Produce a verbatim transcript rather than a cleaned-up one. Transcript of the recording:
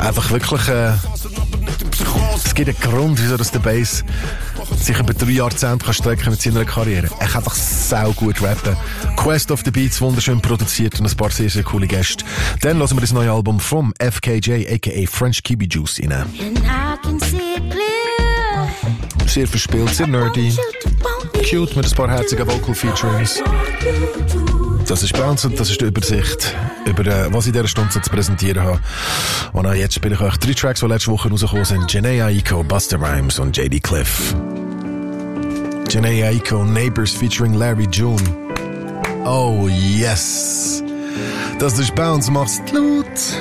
Einfach wirklich, äh, es gibt einen Grund, wieso das der Bass sich über drei Jahrzehnte kann strecken mit seiner Karriere. Er kann einfach sau gut rappen. Quest of the Beats, wunderschön produziert und ein paar sehr, sehr coole Gäste. Dann hören wir das neue Album vom F K J, aka French Kiwi Juice, rein. Sehr verspielt, sehr nerdy. Cute mit ein paar herzigen Vocal Featurings. Das ist Bounce und das ist die Übersicht über äh, was ich in dieser Stunde zu präsentieren habe. Und äh, jetzt spiele ich euch drei Tracks, die letzte Woche rausgekommen sind. Jhené Aiko, Busta Rhymes und J D Cliff. Jhené Aiko, Neighbors featuring Larry June. Oh yes! Das ist Bounce, mach's laut!